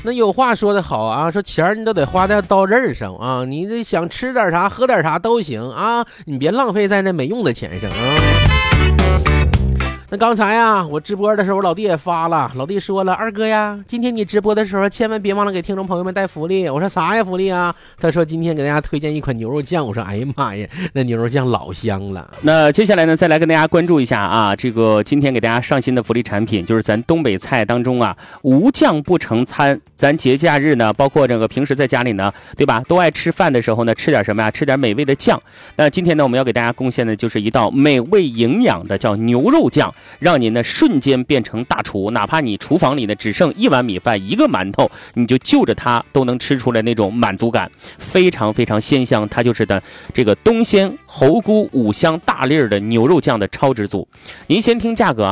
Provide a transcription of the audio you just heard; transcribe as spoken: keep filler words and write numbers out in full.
那有话说得好啊，说钱儿你都得花在刀刃上啊，你这想吃点啥喝点啥都行啊，你别浪费在那没用的钱上啊。那刚才呀，我直播的时候，老弟也发了，老弟说了，二哥呀，今天你直播的时候，千万别忘了给听众朋友们带福利。我说啥呀福利啊？他说今天给大家推荐一款牛肉酱。我说哎呀妈呀，那牛肉酱老香了。 那接下来呢，再来跟大家关注一下啊，这个今天给大家上新的福利产品，就是咱东北菜当中啊，无酱不成餐。咱节假日呢，包括这个平时在家里呢，对吧，都爱吃饭的时候呢，吃点什么呀？吃点美味的酱。那今天呢，我们要给大家贡献的就是一道美味营养的叫牛肉酱。让您呢瞬间变成大厨，哪怕你厨房里呢只剩一碗米饭一个馒头，你就就着它都能吃出来那种满足感，非常非常鲜香。它就是的这个东鲜猴菇五香大粒的牛肉酱的超值组。您先听价格